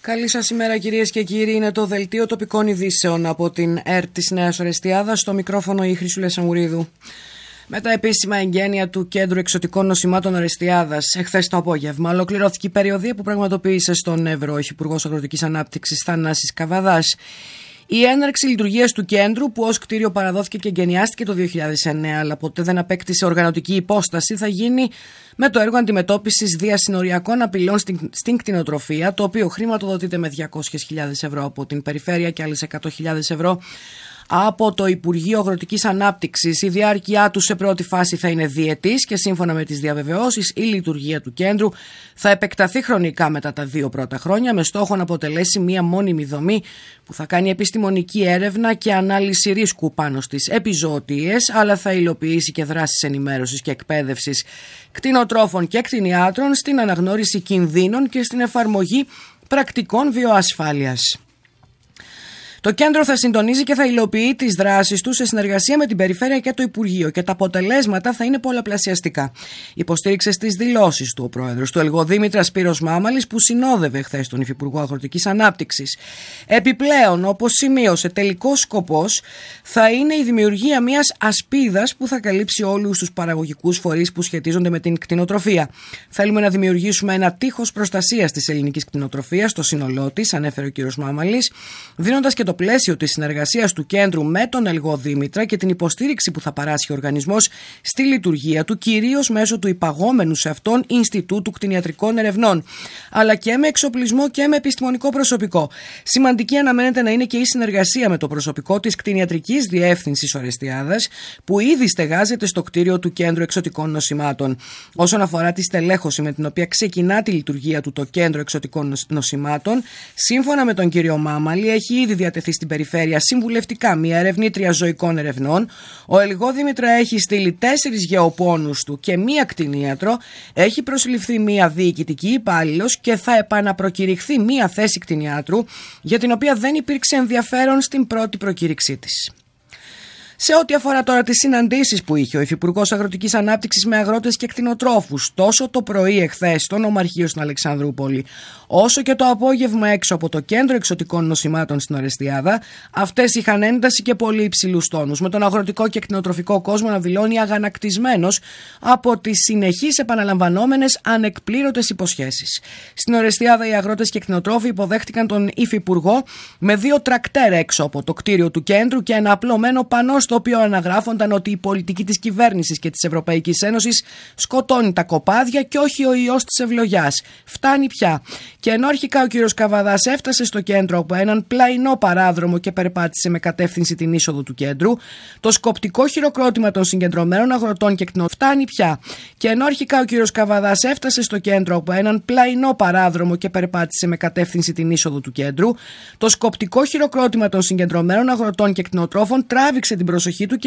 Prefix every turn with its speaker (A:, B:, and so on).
A: Καλή σας ημέρα κυρίες και κύριοι, είναι το Δελτίο Τοπικών Ειδήσεων από την ΕΡΤ της Νέας Ορεστιάδας, στο μικρόφωνο η Χρυσούλα Σαμουρίδου. Με τα επίσημα εγγένεια του Κέντρου Εξωτικών Νοσημάτων Ορεστιάδας, εχθές το απόγευμα, ολοκληρώθηκε η περιοδεία που πραγματοποίησε στον Εύρο ο Υφυπουργός Αγροτικής Ανάπτυξης Θανάσης Καβαδάς. Η έναρξη λειτουργίας του κέντρου, που ως κτίριο παραδόθηκε και εγκαινιάστηκε το 2009, αλλά ποτέ δεν απέκτησε οργανωτική υπόσταση, θα γίνει με το έργο αντιμετώπισης διασυνοριακών απειλών στην κτηνοτροφία, το οποίο χρηματοδοτείται με 200.000 ευρώ από την περιφέρεια και άλλες 100.000 ευρώ από το Υπουργείο Αγροτικής Ανάπτυξης. Η διάρκεια του σε πρώτη φάση θα είναι διετής και σύμφωνα με τις διαβεβαιώσεις η λειτουργία του κέντρου θα επεκταθεί χρονικά μετά τα 2 πρώτα χρόνια, με στόχο να αποτελέσει μία μόνιμη δομή που θα κάνει επιστημονική έρευνα και ανάλυση ρίσκου πάνω στις επιζωοτίες, αλλά θα υλοποιήσει και δράσεις ενημέρωσης και εκπαίδευσης κτηνοτρόφων και κτηνιάτρων στην αναγνώριση κινδύνων και στην εφαρμογή πρακτικών βιοασφάλειας. Το κέντρο θα συντονίζει και θα υλοποιεί τις δράσεις του σε συνεργασία με την Περιφέρεια και το Υπουργείο και τα αποτελέσματα θα είναι πολλαπλασιαστικά. Υποστήριξε στις δηλώσεις του ο πρόεδρος του Ελγοδήμητρα Σπύρος Μάμαλης, που συνόδευε χθες τον Υφυπουργό Αγροτικής Ανάπτυξης. Επιπλέον, όπως σημείωσε, τελικός σκοπός θα είναι η δημιουργία μιας ασπίδας που θα καλύψει όλους τους παραγωγικούς φορείς που σχετίζονται με την κτηνοτροφία. Θέλουμε να δημιουργήσουμε ένα τείχος προστασίας της ελληνικής κτηνοτροφίας στο σύνολό της, ανέφερε ο κ. Μάμαλης, δίνοντας και το πλαίσιο της συνεργασίας του κέντρου με τον Ελγοδήμητρα και την υποστήριξη που θα παράσχει ο οργανισμός στη λειτουργία του, κυρίως μέσω του υπαγόμενου σε αυτόν Ινστιτούτου Κτηνιατρικών Ερευνών, αλλά και με εξοπλισμό και με επιστημονικό προσωπικό. Σημαντική αναμένεται να είναι και η συνεργασία με το προσωπικό της Κτηνιατρικής Διεύθυνσης Ορεστιάδας, που ήδη στεγάζεται στο κτίριο του Κέντρου Εξωτικών Νοσημάτων. Όσον αφορά τη στελέχωση με την οποία ξεκινά τη λειτουργία του το Κέντρο Εξωτικών Νοσημάτων, σύμφωνα με τον κύριο Μάμαλη, έχει ήδη διατεθεί στην περιφέρεια συμβουλευτικά μια ερευνήτρια ζωικών ερευνών. Ο Ελγόδημητρα έχει στείλει 4 γεωπόνους του και μία κτηνίατρο. Έχει προσληφθεί μία διοικητική υπάλληλος και θα επαναπροκηρυχθεί μία θέση κτηνιάτρου, για την οποία δεν υπήρξε ενδιαφέρον στην πρώτη προκήρυξή της. Σε ό,τι αφορά τώρα τις συναντήσεις που είχε ο Υφυπουργός Αγροτικής Ανάπτυξης με αγρότες και κτηνοτρόφους, τόσο το πρωί εχθές στο Νομαρχείο στην Αλεξανδρούπολη, όσο και το απόγευμα έξω από το Κέντρο Εξωτικών Νοσημάτων στην Ορεστιάδα, αυτές είχαν ένταση και πολύ υψηλούς τόνους, με τον αγροτικό και κτηνοτροφικό κόσμο να δηλώνει αγανακτισμένος από τις συνεχείς επαναλαμβανόμενες ανεκπλήρωτες υποσχέσεις. Στην Ορεστιάδα οι αγρότες και κτηνοτρόφοι υποδέχτηκαν τον Υφυπουργό με 2 τρακτέρ έξω από το κτίριο του κέντρου και ένα απλωμένο πανό, στο οποίο αναγράφονταν ότι η πολιτική της κυβέρνησης και της Ευρωπαϊκής Ένωσης σκοτώνει τα κοπάδια και όχι ο ιός της ευλογιάς. Φτάνει πια. Και ενώ αρχικά ο κ. Καβαδάς έφτασε στο κέντρο από έναν πλαϊνό παράδρομο και περπάτησε με κατεύθυνση την είσοδο του κέντρου, το σκοπτικό χειροκρότημα των συγκεντρωμένων αγροτών και κτηνοτρόφων φτάνει πια. Και ενώ αρχικά ο κ. Καβαδάς έφτασε στο κέντρο από έναν πλαϊνό παράδρομο και περπάτησε με κατεύθυνση την είσοδο του κέντρου, το σκοπτικό χειροκρότημα των συγκεντρωμένων αγροτών και κτηνοτρόφων τράβηξε την προσοχή του